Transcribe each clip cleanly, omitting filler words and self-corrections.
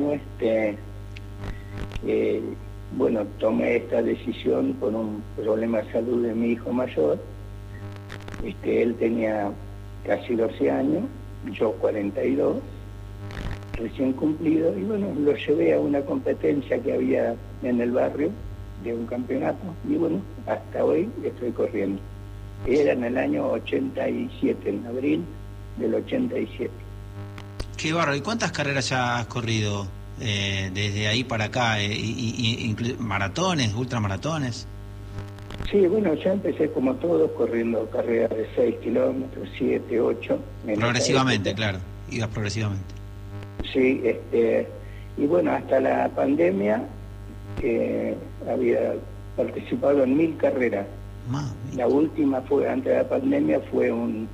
año, bueno, tomé esta decisión por un problema de salud de mi hijo mayor. Él tenía casi 12 años, yo 42, recién cumplido, y bueno, lo llevé a una competencia que había en el barrio de un campeonato, y bueno, hasta hoy estoy corriendo. Era en el año 87, en abril del 87. Qué barro. ¿Y cuántas carreras ya has corrido desde ahí para acá? ¿Maratones, ultramaratones? Sí, bueno, ya empecé como todos, corriendo carreras de 6 kilómetros, 7, 8. Progresivamente, claro, ibas progresivamente. Sí, y bueno, hasta la pandemia había participado en 1000 carreras. La última fue, antes de la pandemia, fue un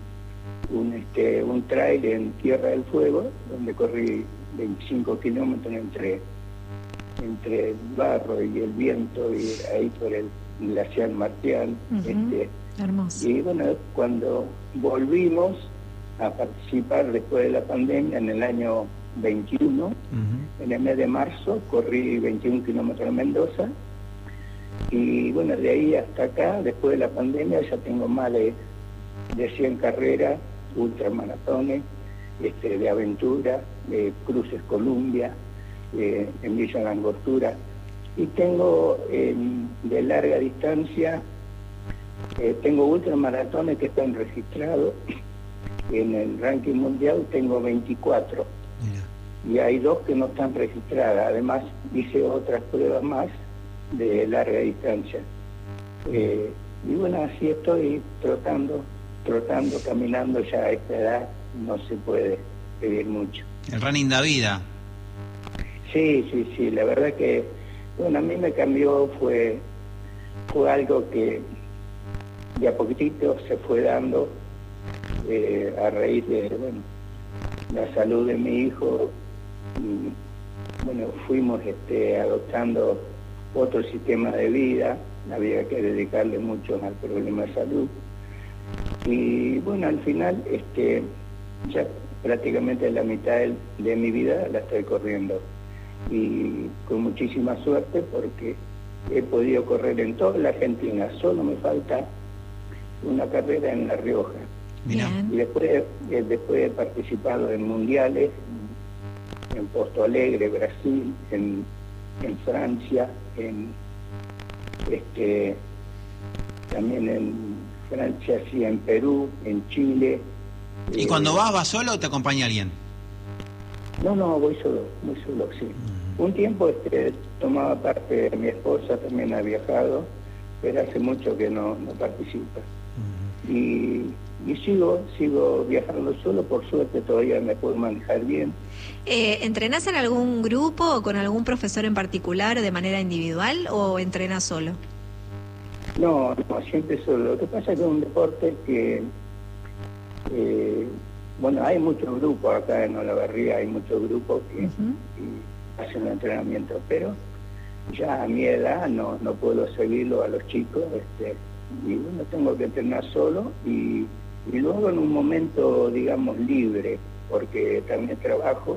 trail en Tierra del Fuego, donde corrí 25 kilómetros entre el barro y el viento, y ahí por el glaciar Martial. Hermoso. Y bueno, cuando volvimos a participar después de la pandemia, en el año 21, en el mes de marzo, corrí 21 kilómetros en Mendoza. Y bueno, de ahí hasta acá, después de la pandemia, ya tengo más de 100 carreras, ultramaratones, de aventura, cruces Columbia, en Villa Langostura. Y tengo de larga distancia, tengo ultramaratones que están registrados. En el ranking mundial tengo 24. Y hay 2 que no están registradas. Además, hice otras pruebas más de larga distancia. Y bueno, así estoy trotando, caminando. Ya a esta edad no se puede pedir mucho. El running da vida. Sí, la verdad que, bueno, a mí me cambió, fue algo que de a poquitito se fue dando a raíz de, bueno, la salud de mi hijo. Y, bueno, fuimos adoptando otro sistema de vida, había que dedicarle mucho al problema de salud. Y bueno, al final, ya prácticamente la mitad de mi vida la estoy corriendo. Y con muchísima suerte, porque he podido correr en toda la Argentina, solo me falta una carrera en La Rioja. Bien. Y después he participado en mundiales, en Porto Alegre, Brasil, en Francia, también en Francia, sí, en Perú, en Chile. ¿Y cuando vas solo o te acompaña alguien? No, voy solo, sí. Un tiempo tomaba parte, mi esposa también ha viajado, pero hace mucho que no participa. Y sigo viajando solo, por suerte todavía me puedo manejar bien. ¿Entrenás en algún grupo o con algún profesor en particular de manera individual o entrenás solo? No, siempre solo. Lo que pasa es que es un deporte que, bueno, hay muchos grupos acá en Olavarría, hay muchos grupos que hacen el entrenamiento, pero ya a mi edad no puedo seguirlo a los chicos, y bueno, tengo que entrenar solo y luego en un momento, digamos, libre, porque también trabajo,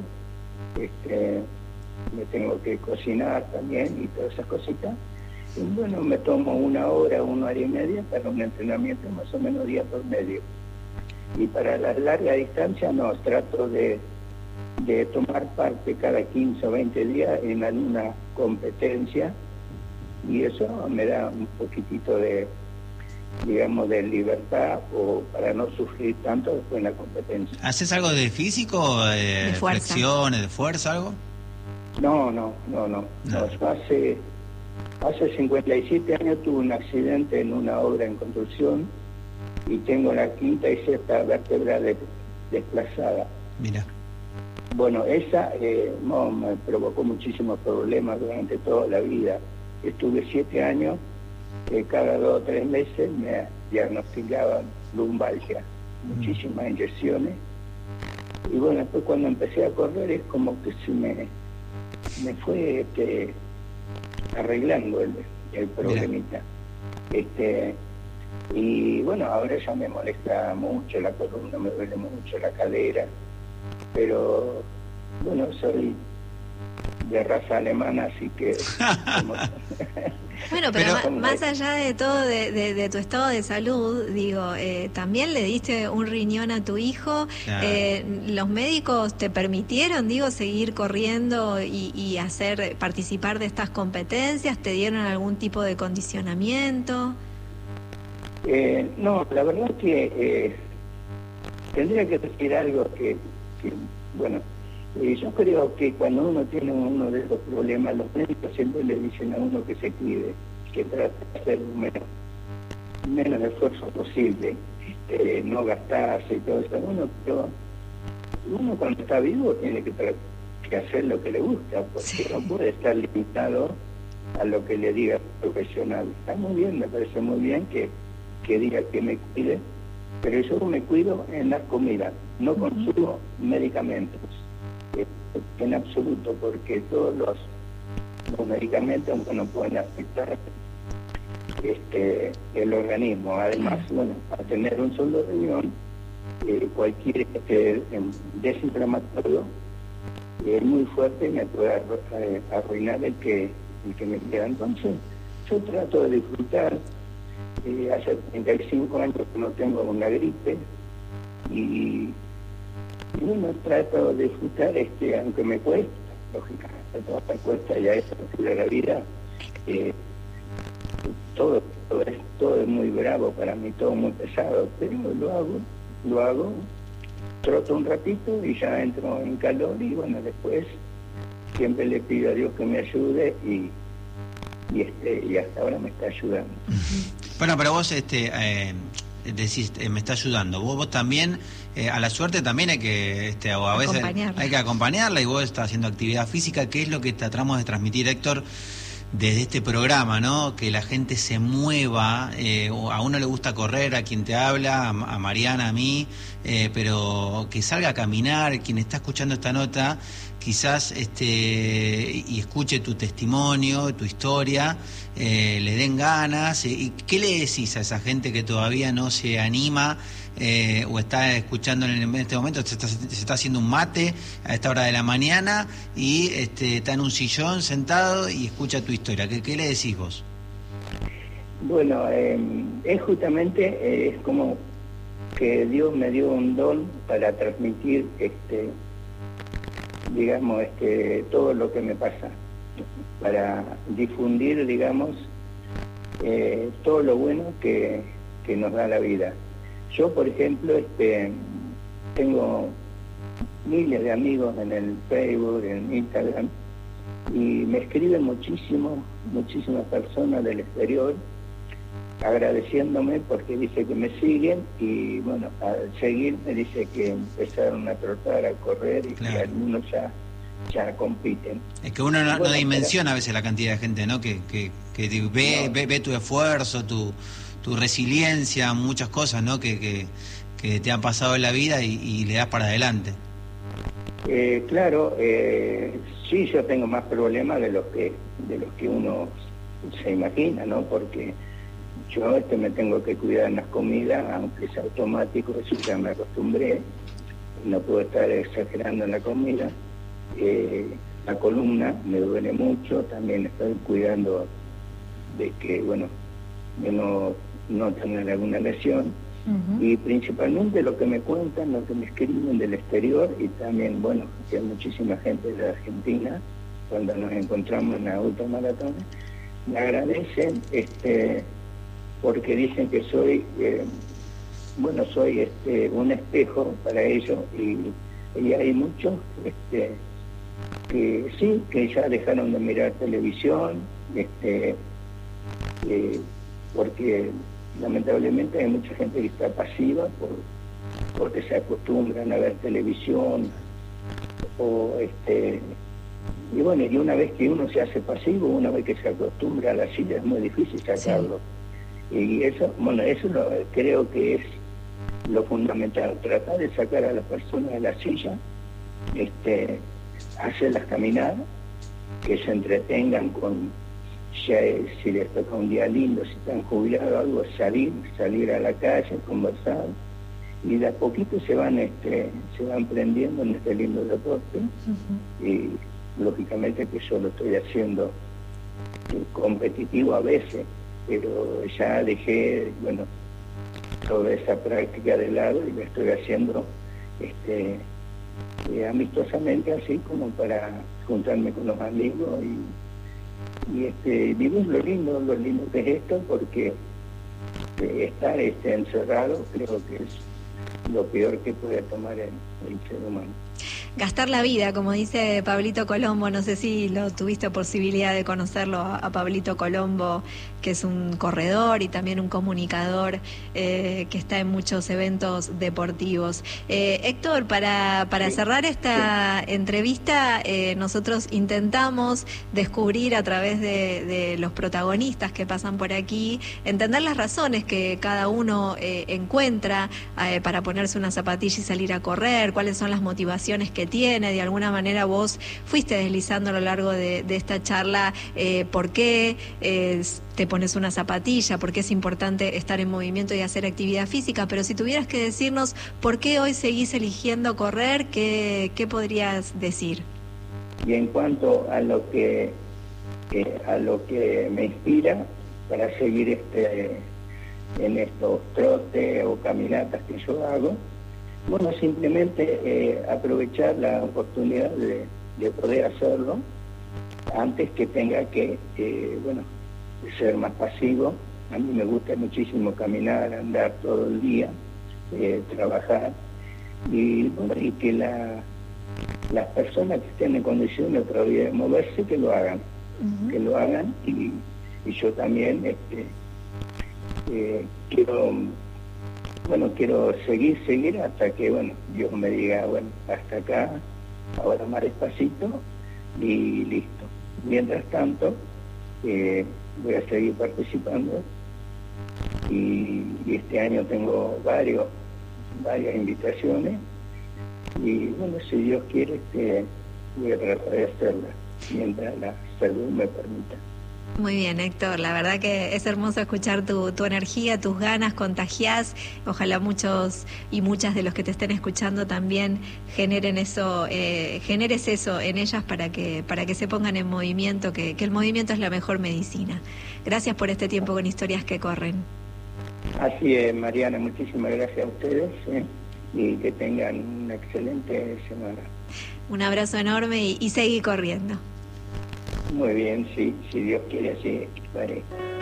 me tengo que cocinar también y todas esas cositas. Y bueno, me tomo 1 hora, 1 hora y media para un entrenamiento más o menos día por medio. Y para la larga distancia no, trato de tomar parte cada 15 o 20 días en alguna competencia, y eso me da un poquitito de, digamos, de libertad, o para no sufrir tanto después en la competencia. ¿Haces algo de físico, de flexiones, de fuerza, algo? No. Yo hace 57 años tuve un accidente en una obra en construcción y tengo la 5ª y 6ª vértebra desplazada. Mira. Bueno, esa me provocó muchísimos problemas durante toda la vida. Estuve 7 años, cada 2 o 3 meses me diagnosticaban lumbalgia, muchísimas inyecciones. Y bueno, después cuando empecé a correr es como que se me fue arreglando el problemita. Y bueno, ahora ya me molesta mucho la columna, me duele mucho la cadera, pero bueno, soy de raza alemana, así que... Bueno, pero más allá de todo, de tu estado de salud, digo, también le diste un riñón a tu hijo. Claro. ¿Los médicos te permitieron, digo, seguir corriendo y participar de estas competencias? ¿Te dieron algún tipo de condicionamiento? No, la verdad que tendría que decir algo que bueno, yo creo que cuando uno tiene uno de esos problemas, los médicos siempre le dicen a uno que se cuide, que trate de hacer menos esfuerzo posible, no gastarse y todo eso. Uno cuando está vivo tiene que hacer lo que le gusta, porque no puede estar limitado a lo que le diga el profesional. Está muy bien, me parece muy bien que diga que me cuide, pero yo me cuido en las comidas, no consumo medicamentos en absoluto, porque todos los medicamentos pueden afectar el organismo. Además, al tener un solo riñón, cualquier desinflamatorio es muy fuerte y me puede arruinar el que me queda. Entonces, yo trato de disfrutar. Hace 35 años que no tengo una gripe y bueno, trato de disfrutar, aunque me cuesta, lógicamente, todo me cuesta, ya es de la vida. Todo es muy bravo para mí, todo muy pesado, pero lo hago, troto un ratito y ya entro en calor y bueno, después siempre le pido a Dios que me ayude y hasta ahora me está ayudando. Bueno, pero vos decís, me está ayudando. Vos también, a la suerte también hay que, a veces hay que acompañarla, y vos estás haciendo actividad física, que es lo que tratamos de transmitir, Héctor, desde este programa, ¿no? Que la gente se mueva. A uno le gusta correr, a quien te habla, a Mariana, a mí, pero que salga a caminar. Quien está escuchando esta nota, quizás y escuche tu testimonio, tu historia, le den ganas. ¿Y qué le decís a esa gente que todavía no se anima o está escuchando en este momento, se está haciendo un mate a esta hora de la mañana y está en un sillón sentado y escucha tu historia? ¿Qué le decís vos? Bueno, es justamente es como que Dios me dio un don para transmitir digamos, todo lo que me pasa, para difundir, digamos, todo lo bueno que nos da la vida. Yo, por ejemplo, tengo miles de amigos en el Facebook, en Instagram, y me escriben muchísimas personas del exterior agradeciéndome porque dice que me siguen y bueno, al seguirme dice que empezaron a trotar, a correr y claro, que algunos ya compiten. Es que uno no dimensiona a veces la cantidad de gente, ¿no? Que ve tu esfuerzo, tu resiliencia, muchas cosas, ¿no? Que te han pasado en la vida y le das para adelante. Claro, sí, yo tengo más problemas de los que uno se imagina, ¿no? Porque yo me tengo que cuidar en las comidas, aunque es automático, eso ya me acostumbré, no puedo estar exagerando en la comida. La columna me duele mucho, también estoy cuidando de que, bueno, de no tener alguna lesión. Y principalmente lo que me cuentan, lo que me escriben del exterior y también, bueno, que hay muchísima gente de Argentina, cuando nos encontramos en la ultramaratón, me agradecen, porque dicen que soy, soy un espejo para ellos y hay muchos que sí, que ya dejaron de mirar televisión, porque lamentablemente hay mucha gente que está pasiva porque se acostumbran a ver televisión y bueno, y una vez que uno se hace pasivo, una vez que se acostumbra a la silla es muy difícil sacarlo. Sí. Y eso creo que es lo fundamental, tratar de sacar a las personas de la silla, hacerlas caminar, que se entretengan con, si les toca un día lindo, si están jubilados o algo, salir a la calle, conversar, y de a poquito se van prendiendo en este lindo deporte, lógicamente que yo lo estoy haciendo competitivo a veces, pero ya dejé, bueno, toda esa práctica de lado y lo estoy haciendo amistosamente, así como para juntarme con los amigos y vivir lo lindo que es esto, porque estar encerrado creo que es lo peor que puede tomar el ser humano. Gastar la vida, como dice Pablito Colombo, no sé si lo tuviste posibilidad de conocerlo a Pablito Colombo, que es un corredor y también un comunicador que está en muchos eventos deportivos. Héctor, para cerrar esta entrevista, nosotros intentamos descubrir a través de los protagonistas que pasan por aquí, entender las razones que cada uno encuentra para ponerse una zapatilla y salir a correr, cuáles son las motivaciones que tiene. De alguna manera vos fuiste deslizando a lo largo de esta charla por qué te pones una zapatilla, por qué es importante estar en movimiento y hacer actividad física, pero si tuvieras que decirnos por qué hoy seguís eligiendo correr, ¿qué podrías decir? Y en cuanto a lo que me inspira para seguir en estos trotes o caminatas que yo hago, bueno, simplemente aprovechar la oportunidad de poder hacerlo antes que tenga que, ser más pasivo. A mí me gusta muchísimo caminar, andar todo el día, trabajar, y que las personas que estén en condiciones todavía de moverse, que lo hagan, y yo también quiero seguir hasta que, Dios me diga, hasta acá, ahora más despacito y listo. Mientras tanto, voy a seguir participando y este año tengo varias invitaciones y, si Dios quiere, voy a tratar de hacerlas mientras la salud me permita. Muy bien, Héctor, la verdad que es hermoso escuchar tu energía, tus ganas, contagiás. Ojalá muchos y muchas de los que te estén escuchando también generes eso en ellas para que se pongan en movimiento, que el movimiento es la mejor medicina. Gracias por este tiempo con Historias que Corren. Así es, Mariana, muchísimas gracias a ustedes y que tengan una excelente semana. Un abrazo enorme y seguí corriendo. Muy bien, sí, si Dios quiere, así haré.